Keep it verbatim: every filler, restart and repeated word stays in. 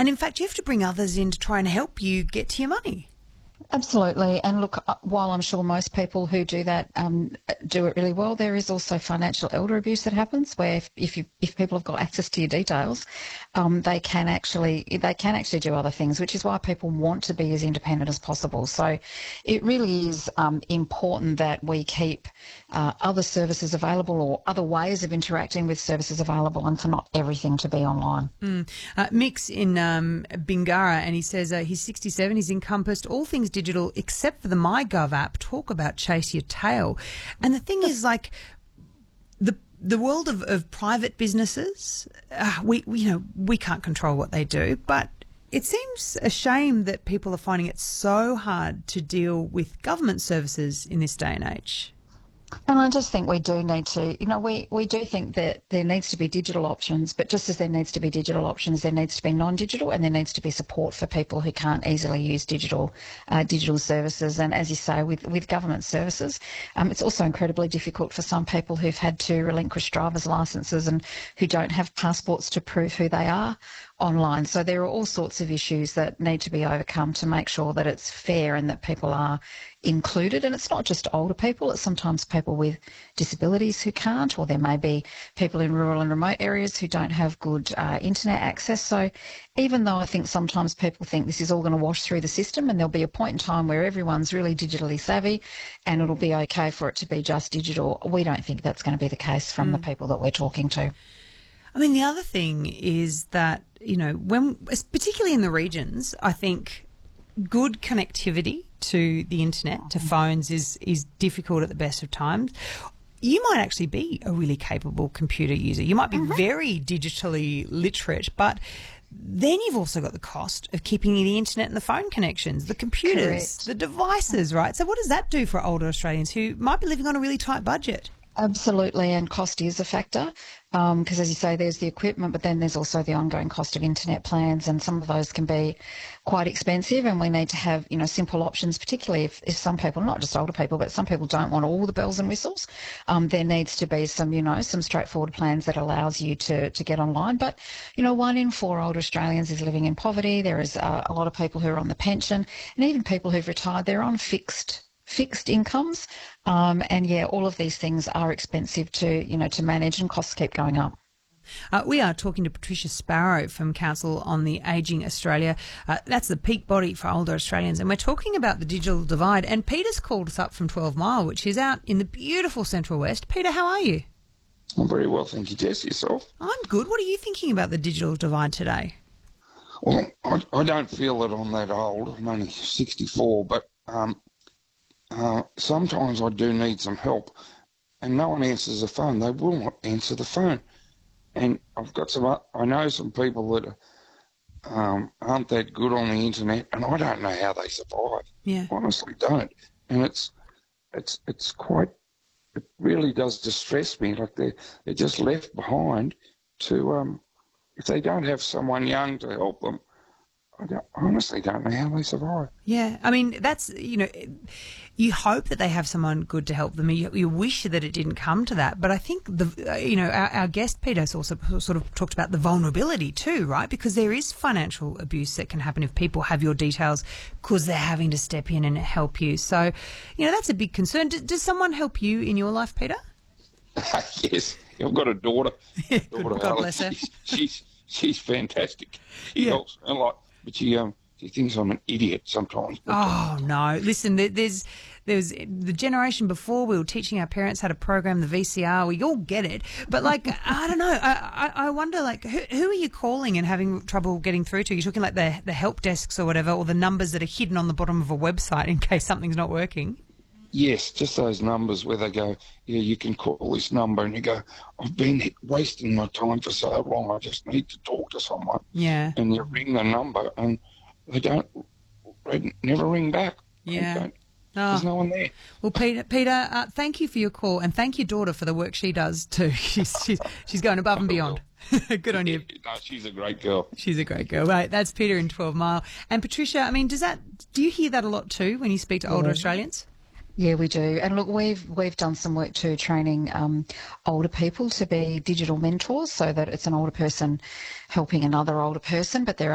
And in fact, you have to bring others in to try and help you get to your money. Absolutely. And look, uh, while I'm sure most people who do that um, do it really well, there is also financial elder abuse that happens where if, if you if people have got access to your details, um, they can actually they can actually do other things, which is why people want to be as independent as possible. So it really is um, important that we keep uh, other services available or other ways of interacting with services available, and for not everything to be online. Mm. Uh, Mick's in um, Bingara, and he says uh, he's sixty-seven, he's encompassed all things digital except for the MyGov app. Talk about chase your tail. And the thing is, like, the the world of, of private businesses, uh, we, we you know we can't control what they do, but it seems a shame that people are finding it so hard to deal with government services in this day and age. And I just think we do need to, you know, we, we do think that there needs to be digital options, but just as there needs to be digital options, there needs to be non-digital, and there needs to be support for people who can't easily use digital uh, digital services. And as you say, with, with government services, um, it's also incredibly difficult for some people who've had to relinquish driver's licences and who don't have passports to prove who they are online. So there are all sorts of issues that need to be overcome to make sure that it's fair and that people are included. And it's not just older people, it's sometimes people with disabilities who can't, or there may be people in rural and remote areas who don't have good uh, internet access. So even though I think sometimes people think this is all going to wash through the system and there'll be a point in time where everyone's really digitally savvy and it'll be okay for it to be just digital, we don't think that's going to be the case from mm. the people that we're talking to. I mean, the other thing is that, you know, when, particularly in the regions, I think good connectivity to the internet, to phones, is is difficult at the best of times. You might actually be a really capable computer user. You might be mm-hmm. very digitally literate, but then you've also got the cost of keeping the internet and the phone connections, the computers, Correct. the devices, right? So what does that do for older Australians who might be living on a really tight budget? Absolutely, and cost is a factor because, um, as you say, there's the equipment, but then there's also the ongoing cost of internet plans, and some of those can be quite expensive, and we need to have, you know, simple options, particularly if, if some people, not just older people, but some people don't want all the bells and whistles. Um, there needs to be some, you know, some straightforward plans that allows you to, to get online. But, you know, one in four older Australians is living in poverty. There is uh, a lot of people who are on the pension, and even people who've retired, they're on fixed fixed incomes, um, and yeah, all of these things are expensive to, you know, to manage, and costs keep going up. Uh, we are talking to Patricia Sparrow from Council on the Ageing Australia. Uh, that's the peak body for older Australians, and we're talking about the digital divide. And Peter's called us up from twelve mile, which is out in the beautiful Central West. Peter, how are you? I'm very well, thank you, Jess. Yourself? I'm good. What are you thinking about the digital divide today? Well, I, I don't feel that I'm that old. I'm only sixty-four, but um, Uh, sometimes I do need some help, and no one answers the phone. They will not answer the phone. And I've got some, I know some people that um, aren't that good on the internet, and I don't know how they survive. Yeah. Honestly don't. And it's, it's, it's quite, it really does distress me. Like they're, they're just left behind to, um, if they don't have someone young to help them, I don't, honestly don't know how they survive. Yeah, I mean, that's, you know, you hope that they have someone good to help them. You, you wish that it didn't come to that. But I think, the, uh, you know, our, our guest, Peter's also sort of talked about the vulnerability too, right? Because there is financial abuse that can happen if people have your details because they're having to step in and help you. So, you know, that's a big concern. D- does someone help you in your life, Peter? Yes, I've got a daughter. daughter God bless her. She's, she's, she's fantastic. She Yeah. helps a lot. But she um she thinks I'm an idiot sometimes. But, Oh no! Listen, there- there's there's the generation before we were teaching our parents how to program the V C R. We all get it, but like I don't know. I, I I wonder like who who are you calling and having trouble getting through to? You're talking like the the help desks or whatever, or the numbers that are hidden on the bottom of a website in case something's not working. Yes, just those numbers where they go, yeah, you can call this number, and you go, I've been wasting my time for so long. I just need to talk to someone. Yeah. And you ring the number, and they don't, they never ring back. Yeah. They don't. Oh. There's no one there. Well, Peter, Peter, uh, thank you for your call, and thank your daughter for the work she does too. She's she's, she's going above and beyond. Good on you. No, she's a great girl. She's a great girl. Right, that's Peter in twelve mile. And Patricia, I mean, does that do you hear that a lot too when you speak to older Yeah. Australians? Yeah, we do. And look, we've we've done some work too, training um, older people to be digital mentors, so that it's an older person helping another older person, but there